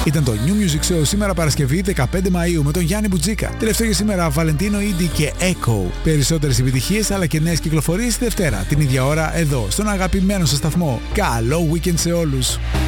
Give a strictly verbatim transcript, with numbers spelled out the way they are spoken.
Ήταν το New Music Show σήμερα Παρασκευή δεκαπέντε Μαΐου με τον Γιάννη Μπουτζίκα. Τελευταίο για σήμερα Βαλεντίνο Ίντι και Echo. Περισσότερες επιτυχίες αλλά και νέες κυκλοφορίες τη Δευτέρα την ίδια ώρα εδώ στον αγαπημένο σας σταθμό. Καλό weekend σε όλους!